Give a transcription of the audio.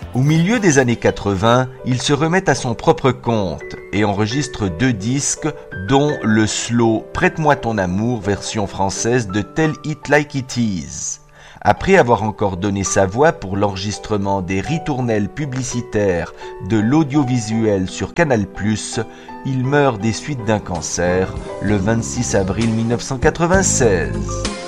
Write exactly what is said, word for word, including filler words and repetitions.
Au milieu des années quatre-vingts, il se remet à son propre compte et enregistre deux disques, dont le slow « Prête-moi ton amour » version française de Tell It Like It Is. Après avoir encore donné sa voix pour l'enregistrement des ritournelles publicitaires de l'audiovisuel sur Canal plus, il meurt des suites d'un cancer le vingt-six avril mille neuf cent quatre-vingt-seize.